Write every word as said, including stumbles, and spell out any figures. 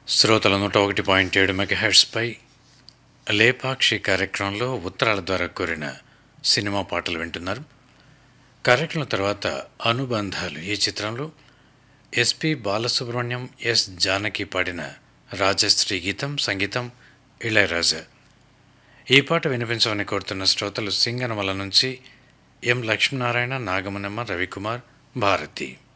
శ్రోతల నూట ఒకటి పాయింట్ ఏడు మెగాహెర్ట్స్పై లేపాక్షి కార్యక్రమంలో ఉత్తరాల ద్వారా కోరిన సినిమా పాటలు వింటున్నారు. కార్యక్రమం తర్వాత అనుబంధాలు ఈ చిత్రంలో ఎస్పి బాలసుబ్రహ్మణ్యం, ఎస్ జానకి పాడిన రాజశ్రీ గీతం, సంగీతం ఇళయరాజా. ఈ పాట వినిపించమని కోరుతున్న శ్రోతలు సింగనమల నుంచి ఎం లక్ష్మీనారాయణ, నాగమనమ్మ, రవికుమార్, భారతి.